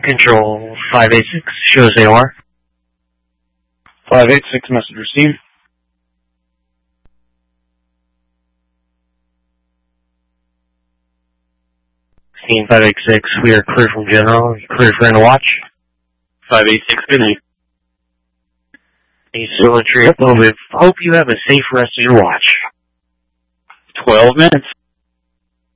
Control 586, shows AOR. 586, message received. Scene 586, we are clear from General. Clear for in to watch. 586, good night. He's still in tree. Hope you have a safe rest of your watch. 12 minutes.